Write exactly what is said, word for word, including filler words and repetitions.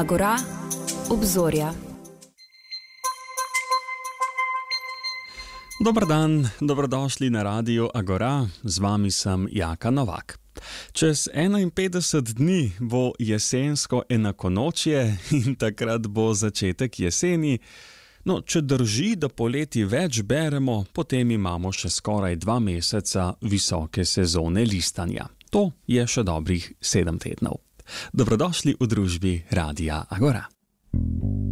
Agora, obzorja. Dober dan, dobrodošli na Radiu Agora, z vami sem Jaka Novak. Čez enainpetdeset dni bo jesensko enakonočje in takrat bo začetek jeseni. No, če drži, da poleti več beremo, potem imamo še skoraj dva meseca visoke sezone listanja. To je še dobrih sedem tednov. Dobrodošli v družbi Radia Agora.